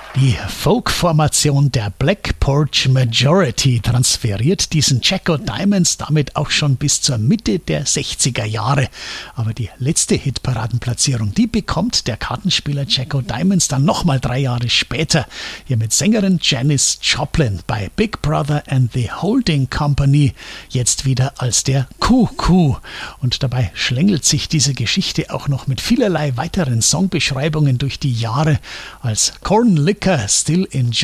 Die Folk-Formation der Black Porch Majority transferiert diesen Jacko Diamonds damit auch schon bis zur Mitte der 60er Jahre. Aber die letzte Hitparadenplatzierung, die bekommt der Kartenspieler Jacko Diamonds dann nochmal 3 Jahre später. Hier mit Sängerin Janis Joplin bei Big Brother and the Holding Company, jetzt wieder als der Kuh. Und dabei schlängelt sich diese Geschichte auch noch mit vielerlei weiteren Songbeschreibungen durch die Jahre. Als Corn Liquor Still Enjoy